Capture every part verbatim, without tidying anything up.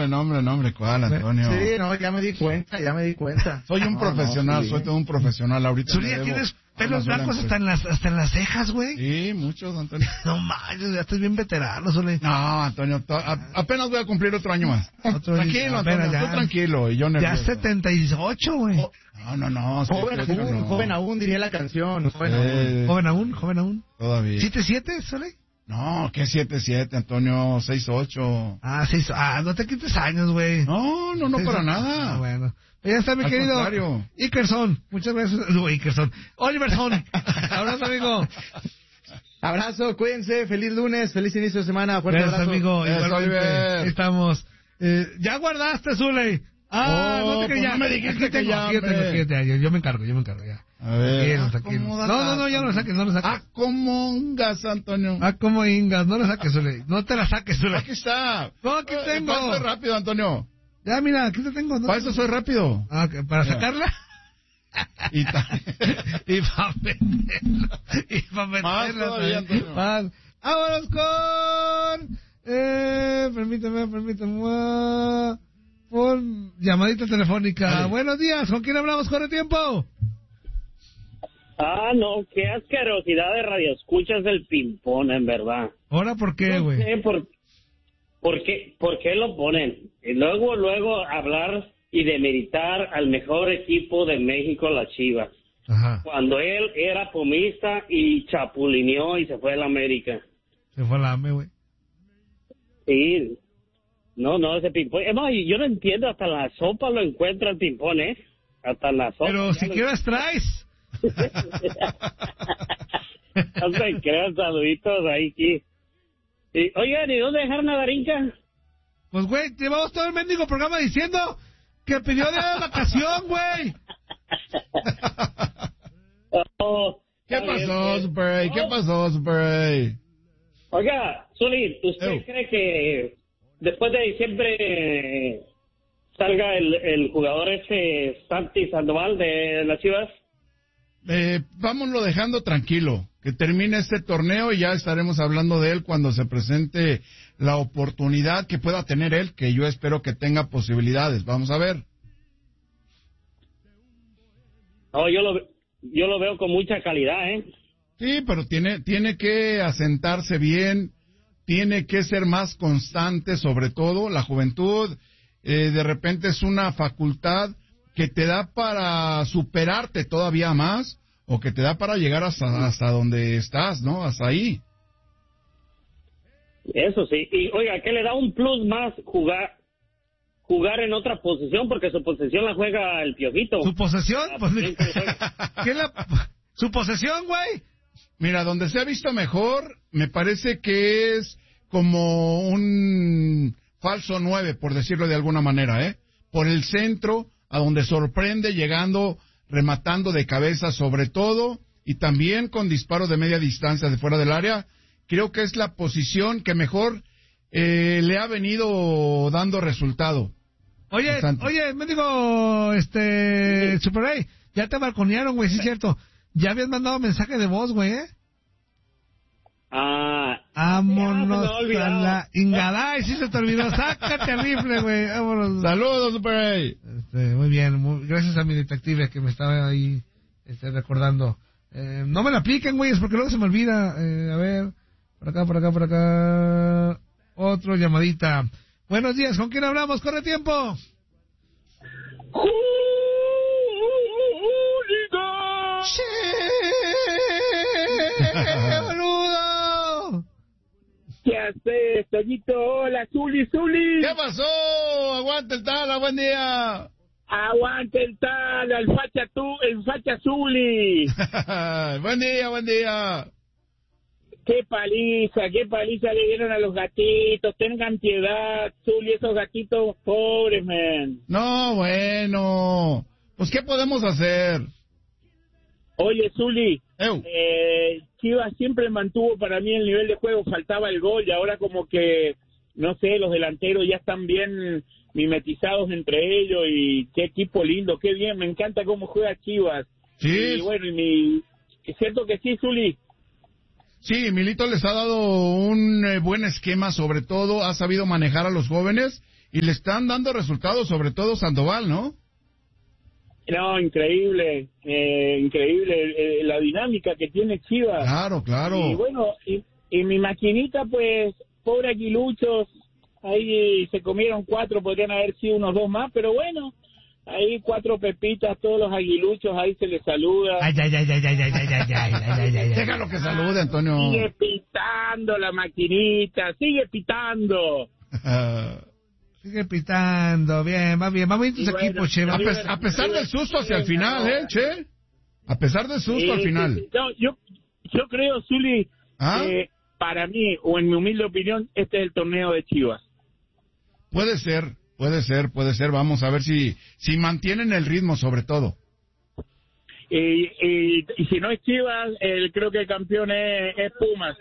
hombre, no, hombre, no, hombre, ¿cuál, Antonio? Sí, no, ya me di cuenta, ya me di cuenta. Soy un no, profesional, no, sí. soy todo un profesional ahorita. Zuli, ya tienes pelos blancos hasta en las hasta en las cejas, güey. Sí, muchos, Antonio. No manches, ya estás bien veterano, Zuli. No, Antonio, to- a- apenas voy a cumplir otro año más. Otro Tranquilo, apenas, Antonio, ya. tú tranquilo. Y yo Ya nervioso. setenta y ocho, güey. Oh, No, no, no. Joven setenta y ocho aún, no. joven aún, diría la canción. Joven Eh, aún. Joven aún, joven aún. Todavía. ¿siete siete, Zuli? No, ¿qué siete siete, Antonio? seis ocho. Ah, sí, ah, no te quites años, güey. No, no, no, Sí, para sí. nada. Ah, bueno. Ya está, mi Al querido contrario. Ikerson. Muchas gracias. No, Ikerson. Oliverson. Abrazo, amigo. Abrazo, cuídense, feliz lunes, feliz inicio de semana, fuerte Gracias, abrazo. amigo. Eso, Igualmente. Oliver. Ahí estamos. Eh, ya guardaste, Zule. Ah, Oh, no te pues creas. no me dijiste Aquí que tengo, ya, aquí yo tengo, hombre. aquí yo tengo. Yo, yo me encargo, yo me encargo ya. A ver. Tranquilo, tranquilo. acomoda No, no, no, ya no lo saques, no lo saques. Ah, como un gas, Antonio. Ah, como Ingas, no lo saques, Zule. No te la saques, Zule. Aquí está. No, aquí Eh, tengo. Para eso soy rápido, Antonio. Ya, mira, aquí te tengo. ¿no? Para eso soy rápido. Ah, ok, ¿para Ya. sacarla? Y ta- y para meterla. Y para Más meterla. todavía, también. Antonio. Más. Vámonos con... Eh, permíteme, permíteme. ah, Por llamadita telefónica. Vale. Buenos días, ¿con quién hablamos? ¿Corre tiempo? Ah, no, qué asquerosidad de radioescuchas del ping-pong, en verdad. ¿Ahora por qué, No güey? sé por, por, qué, por qué lo ponen. Y luego, luego hablar y demeritar al mejor equipo de México, las Chivas. Ajá, Cuando él era pomista y chapulineó y se fue a la América. se fue la A M E, güey. Sí. No, no, ese ping-pong. Es más, yo no entiendo, hasta la sopa lo encuentra el ping-pong, ¿eh? Hasta la sopa. Pero ya si lo- quieres traes. No se crean, saluditos ahí, aquí. Y, oigan, ¿y dónde dejaron a Darinka? Pues, güey, llevamos todo el mendigo programa diciendo que pidió de vacación, güey. Oh, ¿Qué está bien, pasó, pues. Super A? ¿Qué No. pasó, Super A? Oiga, Zuli, ¿usted Ew. cree que después de diciembre eh, salga el, el jugador ese Santi Sandoval de las Chivas? Eh, vámonos dejando tranquilo. Que termine este torneo y ya estaremos hablando de él cuando se presente la oportunidad que pueda tener él, que yo espero que tenga posibilidades. Vamos a ver. No, yo lo, yo lo veo con mucha calidad, ¿eh? Sí, pero tiene, tiene que asentarse bien, tiene que ser más constante, sobre todo la juventud. Eh, de repente es una facultad que te da para superarte todavía más o que te da para llegar hasta, hasta donde estás, ¿no? Hasta ahí. Eso sí. Y oiga, ¿qué le da un plus más jugar jugar en otra posición? Porque su posición la juega el Piojito. ¿Su posesión? Ah, Pues, sí, sí, sí. ¿qué es la... ¿Su posesión, güey? Mira, donde se ha visto mejor, me parece que es como un falso nueve, por decirlo de alguna manera, ¿eh? Por el centro, a donde sorprende, llegando, rematando de cabeza sobre todo, y también con disparos de media distancia de fuera del área. Creo que es la posición que mejor eh, le ha venido dando resultado. Oye, Bastante. oye, me digo, este, Super A, ya te balconearon, güey, sí es cierto. Ya habías mandado mensaje de voz, güey, ¿eh? Ah, Vámonos Ya, se me ha a olvidado. la ingada, y sí se te olvidó, sácate el rifle, güey, vámonos. Saludos, Super A. Este, muy bien, muy- gracias a mi detective que me estaba ahí este, recordando. Eh, no me la apliquen, güey, es porque luego se me olvida. Eh, a ver, por acá, por acá, por acá. Otro llamadita. Buenos días, ¿con quién hablamos? ¡Corre tiempo! ¡Che, boludo! ¿Qué haces, Toñito? Hola, Zuli, Zuli. ¿Qué pasó? Aguanta el tala, buen día. Aguante el tal, el facha tú, el facha Zuli. Buen día, buen día. Qué paliza, qué paliza le dieron a los gatitos. Tengan piedad, Zuli, esos gatitos pobres, man. No, bueno. Pues, ¿qué podemos hacer? Oye, Zuli, Eu. eh, Chivas siempre mantuvo para mí el nivel de juego, faltaba el gol y ahora como que, no sé, los delanteros ya están bien mimetizados entre ellos y qué equipo lindo, qué bien, me encanta cómo juega Chivas. Sí. Y bueno, y mi, es cierto que sí, Zuli. Sí, Milito les ha dado un eh, buen esquema, sobre todo ha sabido manejar a los jóvenes y le están dando resultados, sobre todo Sandoval, ¿no? No, increíble, eh, increíble eh, la dinámica que tiene Chivas. Claro, claro. Y bueno, y, y mi maquinita, pues, pobre aguiluchos, ahí se comieron cuatro, podrían haber sido unos dos más, pero bueno, ahí cuatro pepitas, todos los aguiluchos, ahí se les saluda. Ay, ay, ay, ay, ay, ay, ay, ay, ay, ay, ay. Déjalo que salude, Antonio. Sigue pitando la maquinita, sigue pitando. Sigue pitando, bien, va bien, va bien tus Y bueno, equipos, che. A, va- pes- a pesar del susto hacia el final, ¿eh, Che? A pesar del susto al Sí, final. sí, sí. No, yo, yo creo, Zuli, ¿Ah? que para mí, o en mi humilde opinión, este es el torneo de Chivas. Puede ser, puede ser, puede ser. Vamos a ver si, si mantienen el ritmo, sobre todo. Y, y, y si no es Chivas, el, creo que el campeón es, es Pumas.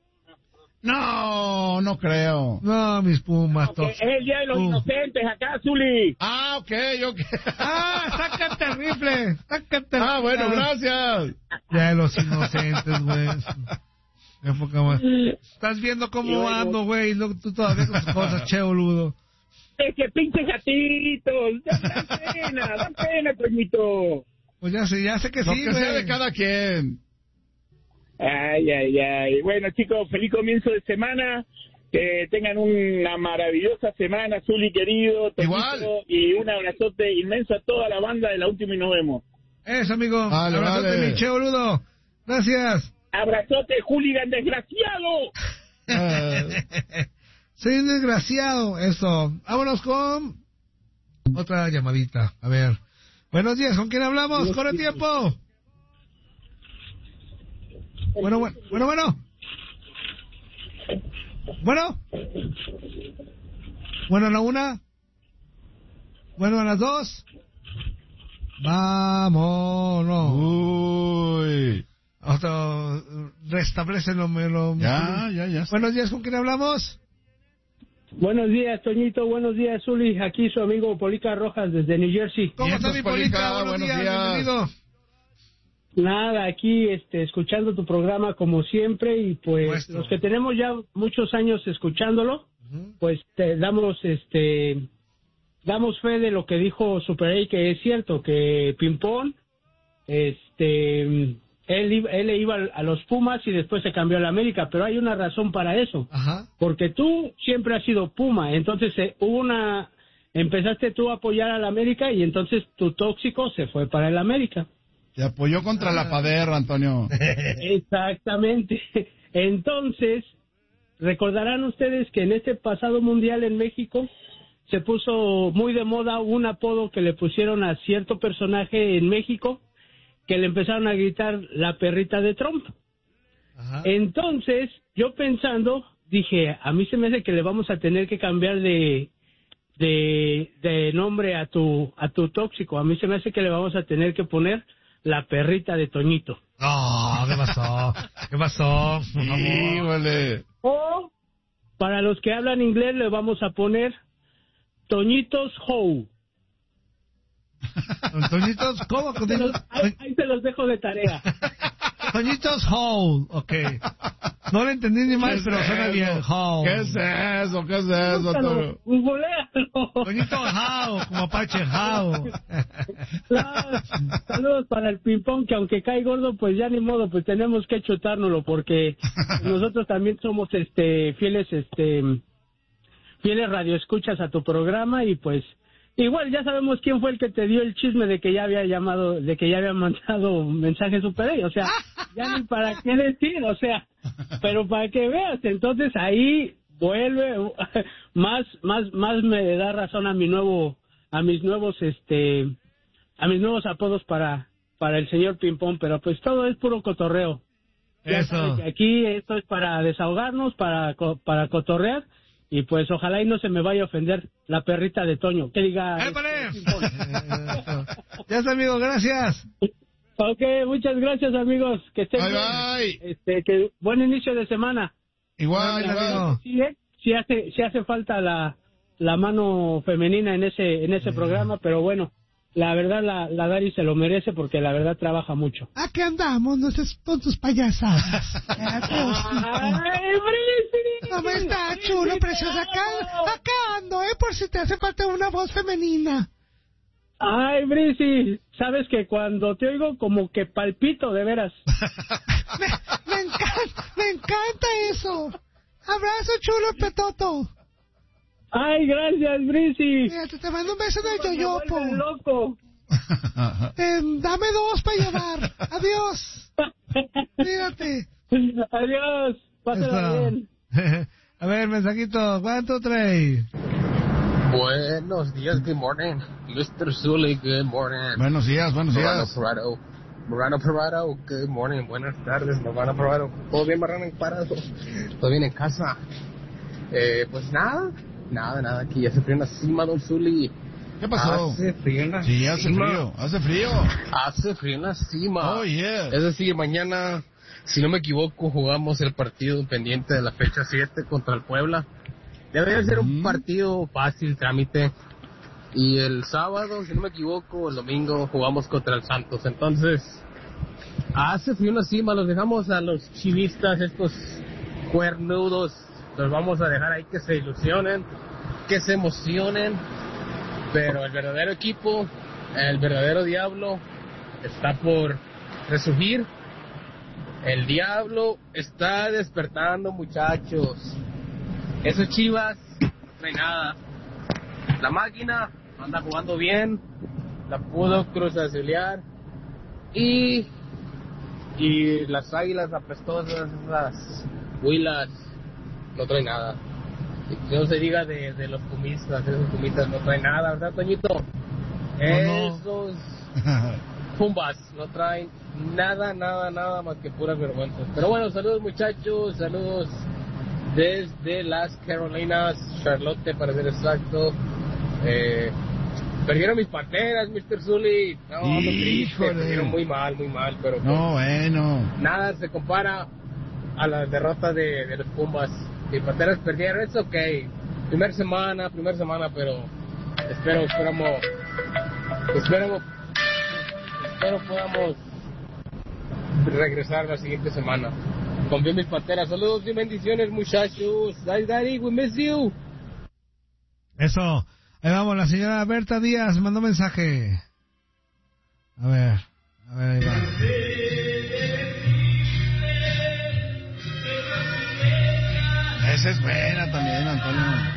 No, no creo. No, mis Pumas, Que todos. es el Día de los Uh. Inocentes acá, Zuli. Ah, ok, ok. Ah, sácate el rifle, sácate el Ah, bueno, gracias. Ya de los inocentes, güey. Qué poca más. Estás viendo cómo Y bueno. ando, güey, y luego tú todavía con tus cosas, che, boludo. Es que pinche gatitos, dan pena, dan pena, Toñito. Pues ya sé, ya sé que Lo sí, que sea de güey. cada quien. Ay, ay, ay. Bueno, chicos, feliz comienzo de semana. Que tengan una maravillosa semana, Zuli querido. Toñito, Igual. Y un abrazote inmenso a toda la banda de La Última y nos vemos. Eso, amigo. Vale, Abrazote, vale. mi che, boludo. Gracias. Abrazote, hooligan desgraciado. Ah, Soy un desgraciado. Eso. Vámonos con otra llamadita. A ver. Buenos días, ¿con quién hablamos? ¡Corre tiempo! Bueno, bueno, bueno, bueno. Bueno. Bueno, a la una. Bueno, a las dos. Vámonos. uy. Hasta restablece lo, lo Ya, ya, ya. Buenos días, ¿con quién hablamos? Buenos días, Toñito. Buenos días, Zuli. Aquí su amigo Polica Rojas desde New Jersey. ¿Cómo está Vientos, mi Polica? Polica, Buenos, buenos días, días. bienvenido. Nada, aquí este, escuchando tu programa como siempre y pues Nuestro. los que tenemos ya muchos años escuchándolo, pues te damos este damos fe de lo que dijo Super A, que es cierto que Pimpón este él iba- él iba a los Pumas y después se cambió a la América, pero hay una razón para eso. Ajá. Porque tú siempre has sido Puma, entonces eh, hubo una empezaste tú a apoyar a la América y entonces tu tóxico se fue para el América. Te apoyó contra la paderra, Antonio. Exactamente. Entonces, recordarán ustedes que en este pasado mundial en México se puso muy de moda un apodo que le pusieron a cierto personaje en México, que le empezaron a gritar la perrita de Trump. Ajá. Entonces, yo pensando, dije, a mí se me hace que le vamos a tener que cambiar de de, de nombre a tu a tu tóxico. A mí se me hace que le vamos a tener que poner la perrita de Toñito. No, ¿qué pasó? ¿Qué pasó? Por favor. Híjole. O, para los que hablan inglés, le vamos a poner Toñitos How. Toñitos, ¿cómo? Se los- ahí, ahí se los dejo de tarea. Toñitos Hole, ok. No lo entendí ni ¿Qué mal, es pero suena eso? bien. Hole. ¿Qué es eso? ¿Qué es eso, Búscalo, Antonio? googlealo. Toñito How, como Apache How. Claro, saludos para el ping-pong, que aunque cae gordo, pues ya ni modo, pues tenemos que chutárnoslo, porque nosotros también somos este fieles este fieles radioescuchas a tu programa y pues igual ya sabemos quién fue el que te dio el chisme de que ya había llamado, de que ya había mandado mensaje Super A, o sea, ya ni para qué decir, o sea, pero para que veas, entonces ahí vuelve más más más me da razón a mi nuevo a mis nuevos este a mis nuevos apodos para para el señor Pimpón, pero pues todo es puro cotorreo. Ya Eso. sabes que aquí esto es para desahogarnos, para co- para cotorrear y pues ojalá y no se me vaya a ofender la perrita de Toño, que diga ¡Épale! este, Pimpón. Eso. Ya está, amigo, gracias. Ok, muchas gracias amigos, que estén Bye, bien. bye. Este, que buen inicio de semana. Igual, Igual, igual. amigo. Sí, ¿eh? sí hace sí hace falta la la mano femenina en ese en ese programa, pero bueno, la verdad la, la Dari se lo merece porque la verdad trabaja mucho. Aquí andamos, no estés con tus payasadas. ¡Ay, Brisi! ¿Cómo está, chulo, preciosa? Acá, acá ando, ¿eh? Por si te hace falta una voz femenina. Ay, Brisi, sabes que cuando te oigo como que palpito, de veras. me, me encanta, me encanta eso. Abrazo, chulo, petoto. Ay, gracias, Brisi. Mira, te, te mando un beso del yoyopo. Me loco. Eh, dame dos para llevar. Adiós. Cuídate. Adiós. Pásala bien. A ver, mensajito. ¿Cuánto trae? Buenos días, good morning. mister Zully, good morning. Buenos días, buenos Morano días. Parado. Morano Parado, good morning. Buenas tardes, Morano Parado. ¿Todo bien, Morano Parado? ¿Todo bien en casa? Eh, pues nada, nada, nada. Aquí ya se frío en la cima, don Zully. ¿Qué pasó? Hace frío en la Sí, hace cima. frío, hace frío. Hace frío en la cima. Oh, yeah. Es decir, mañana, si no me equivoco, jugamos el partido pendiente de la fecha siete contra el Puebla. Debería ser un Mm. partido fácil, trámite. Y el sábado, si no me equivoco, el domingo jugamos contra el Santos. Entonces, hace frío en la cima. Los dejamos a los chivistas, estos cuernudos. Los vamos a dejar ahí que se ilusionen, que se emocionen. Pero el verdadero equipo, el verdadero diablo, está por resurgir. El diablo está despertando, muchachos. Esos Chivas, no hay nada. La máquina anda jugando bien, la pudo cruzazulear. Y, y las águilas apestosas, las huilas, no traen nada. Y no se diga de, de los pumistas, esos pumistas no traen nada, ¿verdad, Toñito? no. Esos pumbas no traen nada, nada, nada más que puras vergüenzas. Pero bueno, saludos muchachos, saludos desde las Carolinas, Charlotte para ser exacto. Eh, perdieron mis Panteras, mister Zully. No, muy triste, Híjole. perdieron muy mal, muy mal, pero pues, No, bueno. nada se compara a la derrota de, de los Pumas. Mis Panteras perdieron, es ok. Primera semana, primera semana, pero espero, esperamos, esperamos, espero podamos regresar la siguiente semana. Confío en mis Panteras. Saludos y bendiciones, muchachos. Daddy, daddy, we miss you. Eso. Ahí vamos, la señora Berta Díaz mandó mensaje. A ver, a ver, ahí va. Esa es buena también, Antonio.